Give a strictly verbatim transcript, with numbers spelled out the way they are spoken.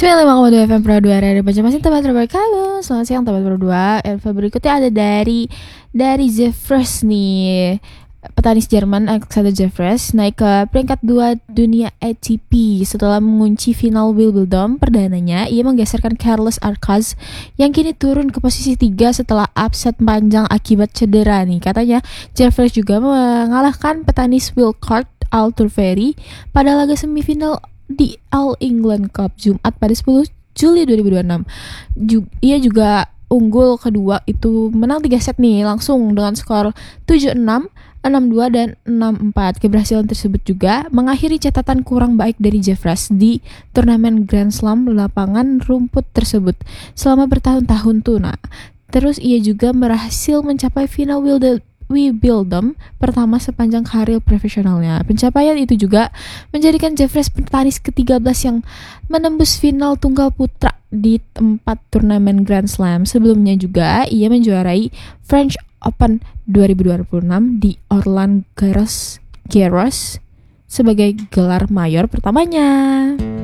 sembilan puluh lima koma dua F M Pro dua Radio Banjarmasin, tempat terbaik kamu. Selamat siang tempat Pro dua. Info berikutnya ada dari dari Jeffers nih. Petanis Jerman Alexander Jeffers naik ke peringkat dua dunia A T P setelah mengunci final Wimbledon perdananya. Ia menggeserkan Carlos Alcaraz yang kini turun ke posisi tiga setelah upset panjang akibat cedera nih. Katanya Jeffers juga mengalahkan petanis Wilcourt Alturveri pada laga semifinal di All England Cup Jumat pada sepuluh Juli dua ribu dua puluh enam. Ju- ia juga unggul kedua itu menang tiga set nih langsung dengan skor tujuh enam, enam dua dan enam empat. Keberhasilan tersebut juga mengakhiri catatan kurang baik dari Jeffers di turnamen Grand Slam lapangan rumput tersebut selama bertahun-tahun tuh. Nah, terus ia juga berhasil mencapai final Wimbledon pertama sepanjang karir profesionalnya. Pencapaian itu juga menjadikan Jeffers petanis ke tiga belas yang menembus final tunggal putra di tempat turnamen Grand Slam. Sebelumnya juga ia menjuarai French Open dua ribu dua puluh enam di Roland Garros Garros sebagai gelar mayor pertamanya.